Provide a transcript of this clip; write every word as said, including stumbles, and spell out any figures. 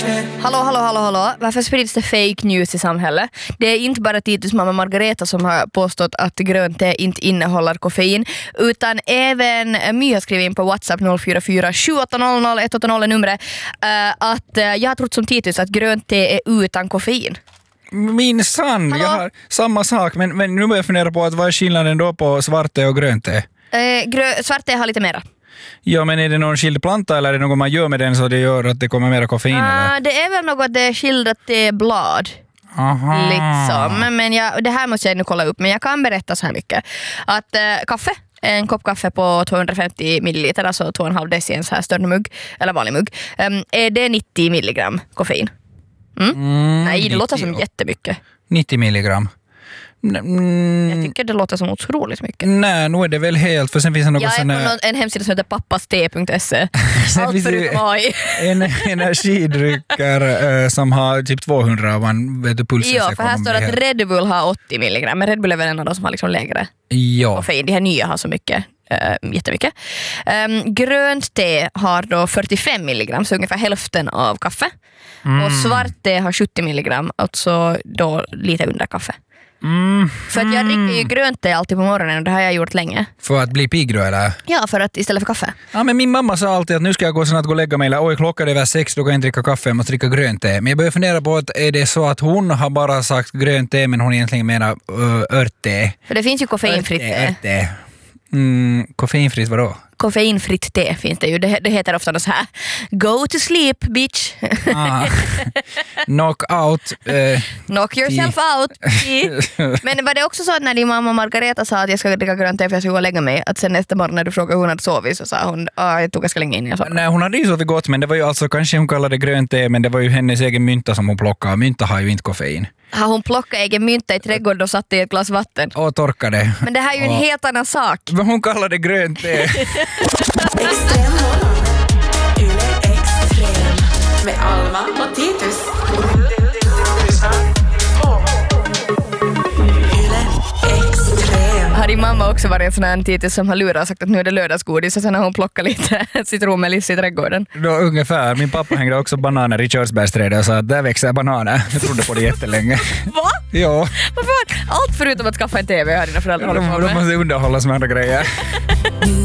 Hallå, hallå, hallå, hallå. Varför sprids det fake news i samhället? Det är inte bara Titus mamma Margareta som har påstått att grönt te inte innehåller koffein, utan även My har skrivit in på WhatsApp noll fyra fyra sju åtta noll noll ett åtta noll numret uh, att uh, jag har trott som Titus att grönt te är utan koffein. Min sann, jag har samma sak, men, men nu börjar jag fundera på att vad är skillnaden då på svart te och grönt te? Uh, grö- svart te har lite mera. Ja, men är det någon skild planta eller är det något man gör med den så det gör att det kommer mera koffein? Uh, eller? det är väl något det är skildrat till blad. Aha. Liksom. Men jag, det här måste jag nu kolla upp, men jag kan berätta så här mycket. Att uh, kaffe, en kopp kaffe på tvåhundrafemtio milliliter, alltså två och en halv deci, en så här större mugg, eller vanlig mugg, um, är det nittio milligram koffein. Mm? Mm, Nej, det nittio. Låter som jättemycket. nittio milligram. Mm. Jag tycker det låter som otroligt mycket. Nej, nu är det väl helt, för sen finns det något jag sån är på en hemsida som heter pappaste punkt se. Allt förutom A I. En energidrycker äh, som har typ tvåhundra och man vet du pulsen. Ja, för här står att Red Bull har åttio milligram, men Red Bull är väl en av de som har liksom lägre ja. koffein. De här nya har så mycket. Uh, jättemycket. Um, grönt te har då fyrtiofem milligram, så ungefär hälften av kaffe. Mm. Och svart te har sjuttio milligram, alltså då lite under kaffe. Mm. För att jag dricker ju grönt te alltid på morgonen och det har jag gjort länge. För att bli pigg då eller? Ja, för att istället för kaffe. Ja, men min mamma sa alltid att nu ska jag gå snart gå och lägga mig, eller oj klockan är över sex, då kan jag inte dricka kaffe, jag måste dricka grönt te. Men jag börjar fundera på att är det så att hon har bara sagt grönt te men hon egentligen menar uh, örtte. För det finns ju koffeinfritt te. Örtte. Mm, koffeinfritt vadå? Koffeinfritt te finns det ju. Det, det heter ofta så här: go to sleep, bitch. Ah. Knock out. Uh, Knock yourself out. Men var det också så att när din mamma Margareta sa att jag ska dricka grönt te för jag ska gå och lägga mig, att sen nästa morgon när du frågade hur hon hade sovit så sa hon att jag tog ganska länge in jag Nej, hon hade ju sovit gott, men det var ju alltså, kanske hon kallade grönt te, men det var ju hennes egen mynta som hon plockade. Mynta har ju inte koffein. Har hon plockat egen mynta i trädgården och satt i ett glas vatten? Och torkade. Men det här är ju en och... helt annan sak. Men hon kallade det grönt te. Extrem Yle Extrem med Alma och Titus. Yle Extrem. Har din mamma också varit en sån här Titus som har lurat och sagt att nu är det lördagsgodis och sen har hon plockat lite citronmeliss i trädgården? Då, ungefär. Min pappa hängde också bananer i körsbärsträdet och sa att där växer bananer. Jag trodde på det jättelänge. Va? Ja. Varför? Allt förutom att skaffa en tv har dina föräldrar. Ja, de, de måste underhållas med andra grejer.